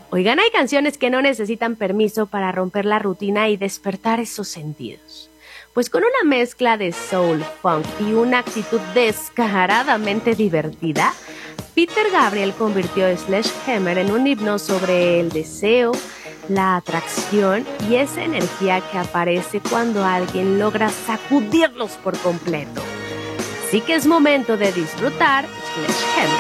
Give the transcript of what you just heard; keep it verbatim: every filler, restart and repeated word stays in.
Oigan, hay canciones que no necesitan permiso para romper la rutina y despertar esos sentidos. Pues con una mezcla de soul, funk y una actitud descaradamente divertida, Peter Gabriel convirtió Sledgehammer en un himno sobre el deseo, la atracción y esa energía que aparece cuando alguien logra sacudirlos por completo. Así que es momento de disfrutar Sledgehammer.